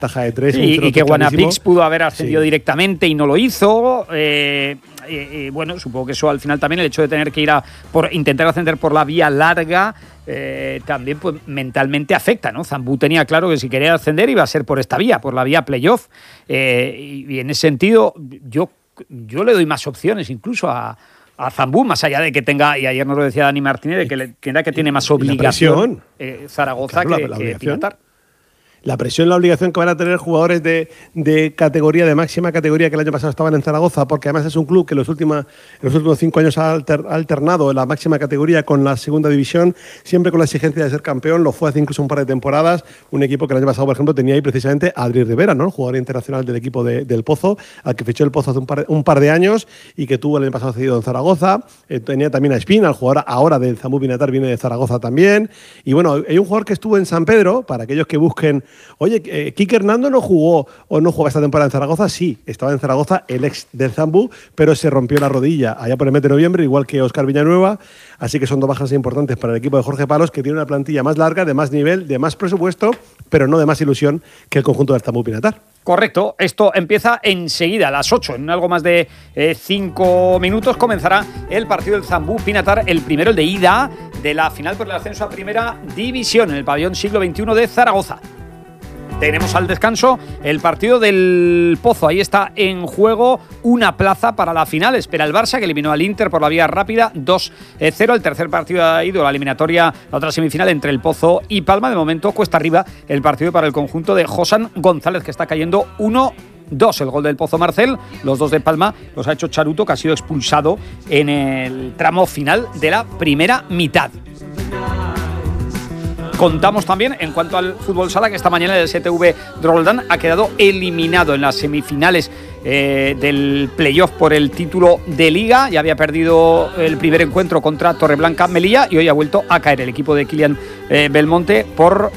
taja de 3. Y que Guanaprix pudo haber ascendido directamente y no lo hizo. Bueno, supongo que eso al final también, el hecho de tener que ir por intentar ascender por la vía larga, también pues mentalmente afecta, ¿no? Zambú tenía claro que si quería ascender iba a ser por esta vía, por la vía playoff. Y en ese sentido, yo le doy más opciones incluso a Zambú, más allá de que tenga, y ayer nos lo decía Dani Martínez, de que tiene más obligación Zaragoza, claro, que Pinatar. La presión, la obligación que van a tener jugadores de categoría, de máxima categoría, que el año pasado estaban en Zaragoza, porque además es un club que en los últimos 5 años ha alternado la máxima categoría con la segunda división, siempre con la exigencia de ser campeón. Lo fue hace incluso un par de temporadas. Un equipo que el año pasado, por ejemplo, tenía ahí precisamente a Adri Rivera, ¿no? El jugador internacional del equipo del Pozo, al que fichó el Pozo hace un par de años y que tuvo el año pasado cedido en Zaragoza. Tenía también a Espina, el jugador ahora del Zambú Pinatar, viene de Zaragoza también. Y bueno, hay un jugador que estuvo en San Pedro, para aquellos que busquen. Oye, Quique Hernando no jugó esta temporada en Zaragoza. Sí, estaba en Zaragoza, el ex del Zambú, pero se rompió la rodilla allá por el mes de noviembre, igual que Óscar Villanueva. Así que son 2 bajas importantes para el equipo de Jorge Palos, que tiene una plantilla más larga, de más nivel, de más presupuesto, pero no de más ilusión que el conjunto del Zambú Pinatar. Correcto, esto empieza enseguida, a las 8, en algo más de 5 minutos comenzará el partido del Zambú Pinatar, el primero, el de ida de la final por el ascenso a Primera División en el pabellón Siglo XXI de Zaragoza. Tenemos al descanso el partido del Pozo. Ahí está en juego una plaza para la final. Espera el Barça, que eliminó al Inter por la vía rápida 2-0. El tercer partido ha ido a la eliminatoria, la otra semifinal entre el Pozo y Palma. De momento cuesta arriba el partido para el conjunto de Josan González, que está cayendo 1-2. El gol del Pozo Marcel, los 2 de Palma los ha hecho Charuto, que ha sido expulsado en el tramo final de la primera mitad. Contamos también, en cuanto al fútbol sala, que esta mañana el STV de Roldán ha quedado eliminado en las semifinales del playoff por el título de Liga. Ya había perdido el primer encuentro contra Torreblanca Melilla y hoy ha vuelto a caer el equipo de Kylian Belmonte por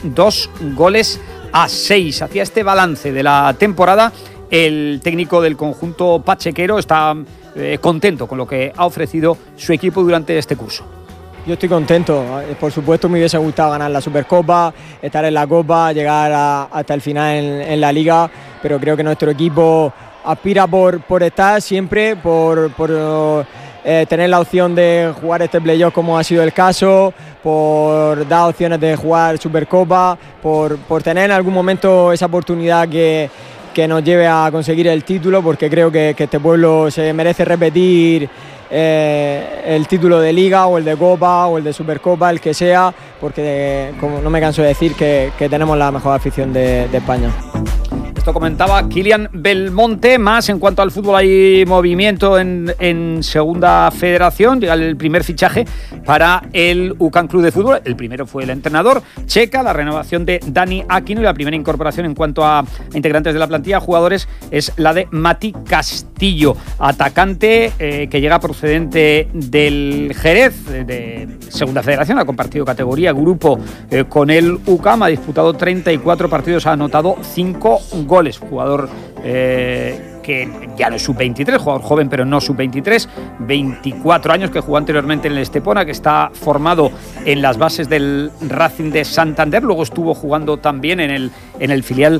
2-6. Hacía este balance de la temporada. El técnico del conjunto pachequero está contento con lo que ha ofrecido su equipo durante este curso. Yo estoy contento, por supuesto me hubiese gustado ganar la Supercopa, estar en la Copa, llegar hasta el final en la Liga, pero creo que nuestro equipo aspira por estar siempre, por tener la opción de jugar este playoff como ha sido el caso, por dar opciones de jugar Supercopa, por tener en algún momento esa oportunidad que nos lleve a conseguir el título, porque creo que este pueblo se merece repetir el título de Liga o el de Copa o el de Supercopa, el que sea, porque como no me canso de decir que tenemos la mejor afición de España. Esto comentaba Kylian Belmonte. Más en cuanto al fútbol, hay movimiento en Segunda Federación. Llega el primer fichaje para el UCAM Club de Fútbol. El primero fue el entrenador Checa, la renovación de Dani Aquino, y la primera incorporación en cuanto a integrantes de la plantilla, jugadores, es la de Mati Castillo, atacante que llega procedente del Jerez, de Segunda Federación. Ha compartido categoría, grupo con el UCAM, ha disputado 34 partidos, ha anotado 5 goles. Jugador que ya no es sub-23, jugador joven pero no sub-23, 24 años, que jugó anteriormente en el Estepona, que está formado en las bases del Racing de Santander. Luego estuvo jugando también en el filial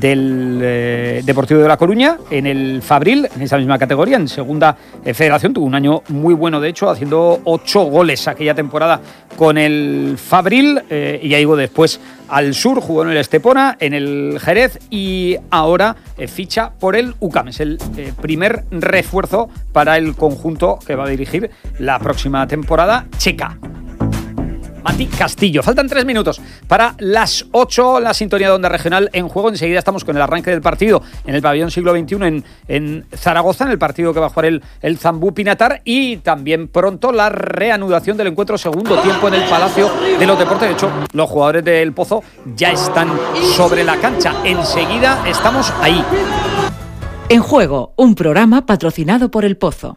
del Deportivo de La Coruña, en el Fabril, en esa misma categoría, en Segunda Federación. Tuvo un año muy bueno, de hecho, haciendo 8 goles aquella temporada con el Fabril, y ya digo, después al sur, jugó en el Estepona, en el Jerez, y ahora ficha por el UCAM. Es el primer refuerzo para el conjunto que va a dirigir la próxima temporada Checa. Mati Castillo. Faltan 3 minutos para las 8, la sintonía de Onda Regional en juego. Enseguida estamos con el arranque del partido en el pabellón Siglo XXI en Zaragoza, en el partido que va a jugar el Zambú Pinatar, y también pronto la reanudación del encuentro, segundo tiempo en el Palacio de los Deportes. De hecho, los jugadores del Pozo ya están sobre la cancha. Enseguida estamos ahí. En Juego, un programa patrocinado por el Pozo.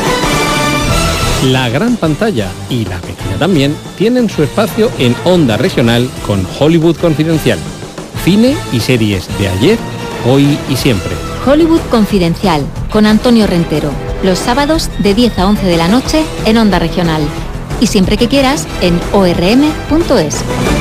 La gran pantalla y la pequeña también tienen su espacio en Onda Regional con Hollywood Confidencial. Cine y series de ayer, hoy y siempre. Hollywood Confidencial con Antonio Rentero. Los sábados de 10 a 11 de la noche en Onda Regional. Y siempre que quieras en orm.es.